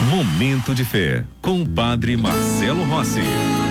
Momento de Fé, com o Padre Marcelo Rossi.